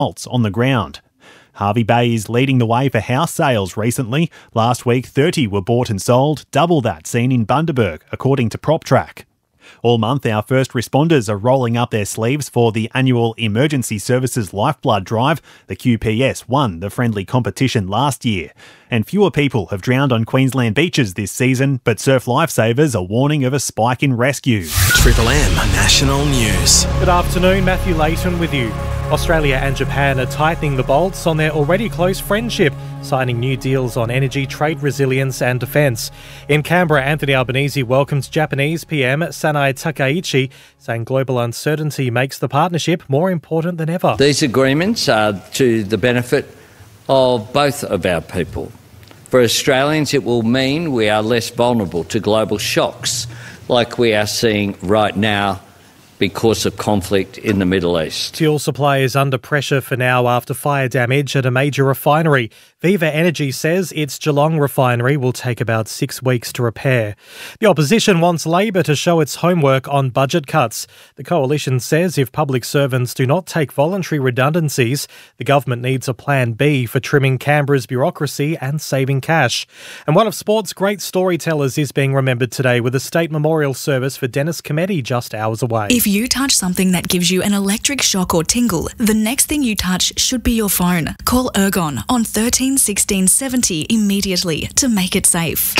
results on the ground. Hervey Bay is leading the way for house sales recently. Last week, 30 were bought and sold, double that seen in Bundaberg, according to PropTrack. All month, our first responders are rolling up their sleeves for the annual Emergency Services Lifeblood Drive. The QPS won the friendly competition last year. And fewer people have drowned on Queensland beaches this season, but Surf Lifesavers are warning of a spike in rescues. Triple M National News. Good afternoon, Matthew Layton with you. Australia and Japan are tightening the bolts on their already close friendship, signing new deals on energy, trade resilience and defence. In Canberra, Anthony Albanese welcomes Japanese PM Sanae Takaichi, saying global uncertainty makes the partnership more important than ever. These agreements are to the benefit of both of our people. For Australians, it will mean we are less vulnerable to global shocks like we are seeing right now because of conflict in the Middle East. Fuel supply is under pressure for now after fire damage at a major refinery. Viva Energy says its Geelong refinery will take about 6 weeks to repair. The opposition wants Labor to show its homework on budget cuts. The coalition says if public servants do not take voluntary redundancies, the government needs a plan B for trimming Canberra's bureaucracy and saving cash. And one of sport's great storytellers is being remembered today with a state memorial service for Dennis Cometti just hours away. If you touch something that gives you an electric shock or tingle, the next thing you touch should be your phone. Call Ergon on 13 16 70 immediately to make it safe.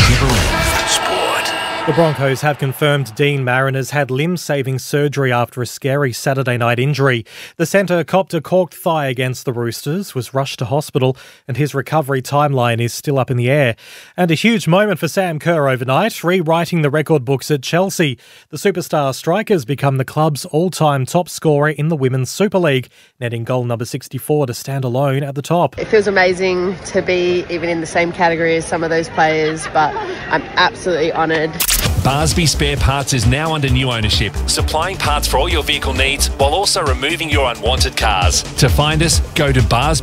Sport. The Broncos have confirmed Dean Mariner has had limb-saving surgery after a scary Saturday night injury. The centre copped a corked thigh against the Roosters, was rushed to hospital, and his recovery timeline is still up in the air. And a huge moment for Sam Kerr overnight, rewriting the record books at Chelsea. The superstar striker's become the club's all-time top scorer in the Women's Super League, netting goal number 64 to stand alone at the top. It feels amazing to be even in the same category as some of those players, but I'm absolutely honoured. Barsby Spare Parts is now under new ownership, supplying parts for all your vehicle needs while also removing your unwanted cars. To find us, go to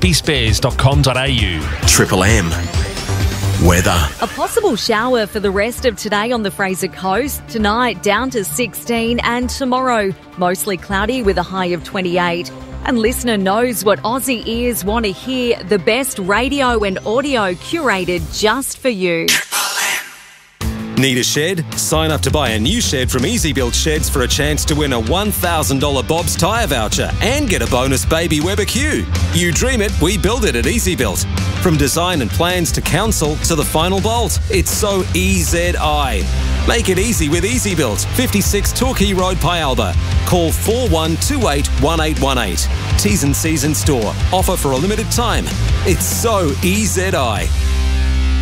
barsbyspares.com.au. Triple M. Weather. A possible shower for the rest of today on the Fraser Coast. Tonight down to 16 and tomorrow mostly cloudy with a high of 28. And listener knows what Aussie ears want to hear. The best radio and audio curated just for you. Need a shed? Sign up to buy a new shed from Easy Built Sheds for a chance to win a $1,000 Bob's Tyre voucher and get a bonus baby Weber Q. You dream it, we build it at Easy Built. From design and plans to council to the final bolt, it's so EZI. Make it easy with Easy Built, 56 Torquay Road, Pyalba. Call 4128 1818. T's and C's in store. Offer for a limited time. It's so EZI.